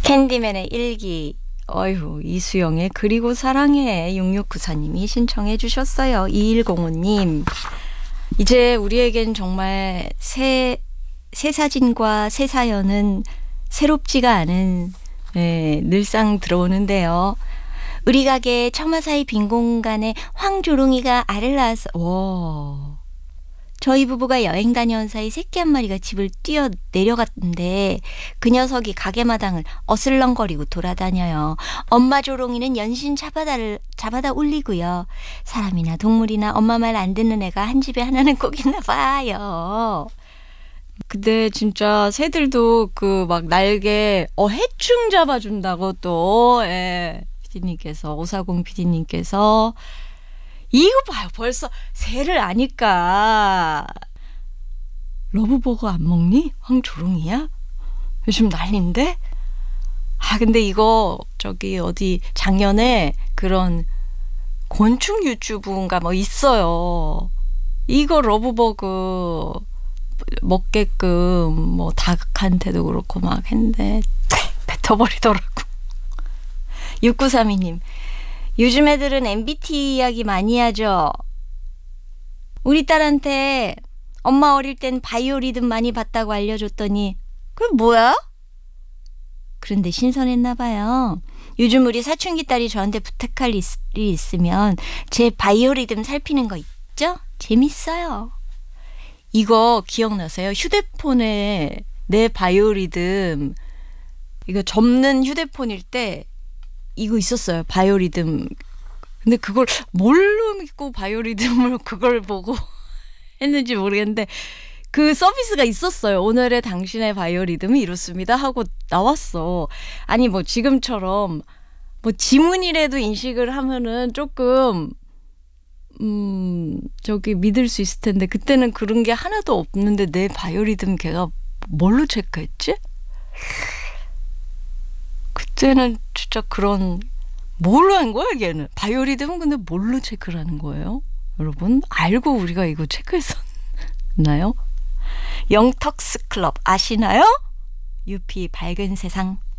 캔디맨의 일기. 어휴, 이수영의 그리고 사랑해 6694님이 신청해 주셨어요. 2105님. 이제 우리에겐 정말 새 사진과 새 사연은 새롭지가 않은 늘상 들어오는데요. 우리 가게 처마 사이 빈 공간에 황조롱이가 알을 낳아서 저희 부부가 여행 다녀온 사이 새끼 한 마리가 집을 뛰어 내려갔는데 그 녀석이 가게 마당을 어슬렁거리고 돌아다녀요. 엄마 조롱이는 연신 잡아다 울리고요. 사람이나 동물이나 엄마 말 안 듣는 애가 한 집에 하나는 꼭 있나 봐요. 근데 진짜 새들도 그 막 날개 해충 잡아준다고 또 PD님께서 540 PD님께서 이거 봐요. 벌써 새를 아니까. 러브버거 안 먹니? 황조롱이야? 요즘 난린데? 근데 이거 저기 어디 작년에 그런 곤충 유튜브인가 뭐 있어요. 이거 러브버거 먹게끔 뭐 닭한테도 그렇고 막 했는데 뱉어버리더라고. 6932님. 요즘 애들은 MBT 이야기 많이 하죠. 우리 딸한테 엄마 어릴 땐 바이오리듬 많이 봤다고 알려줬더니 그게 뭐야? 그런데 신선했나 봐요. 요즘 우리 사춘기 딸이 저한테 부탁할 일이 있으면 제 바이오리듬 살피는 거 있죠? 재밌어요. 이거 기억나세요? 휴대폰에 내 바이오리듬 이거 접는 휴대폰일 때 이거 있었어요. 바이오리듬. 근데 그걸 뭘로 믿고 바이오리듬을 그걸 보고 했는지 모르겠는데 그 서비스가 있었어요. 오늘의 당신의 바이오리듬이 이렇습니다 하고 나왔어. 아니 뭐 지금처럼 뭐 지문이라도 인식을 하면은 조금 저기 믿을 수 있을 텐데 그때는 그런 게 하나도 없는데 내 바이오리듬 걔가 뭘로 체크했지? 그때는 진짜 그런 뭘로 한 거야 걔는? 바이오리듬은 근데 뭘로 체크를 하는 거예요? 여러분 알고 우리가 이거 체크했었나요? 영턱스 클럽 아시나요? 유피 밝은 세상.